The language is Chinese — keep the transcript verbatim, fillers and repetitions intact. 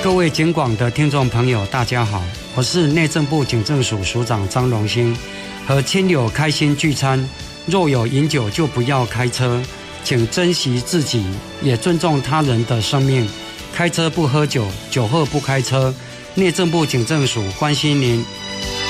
各位警广的听众朋友，大家好，我是内政部警政署署长张荣兴。和亲友开心聚餐，若有饮酒就不要开车，请珍惜自己，也尊重他人的生命。开车不喝酒，酒后不开车。内政部警政署关心您，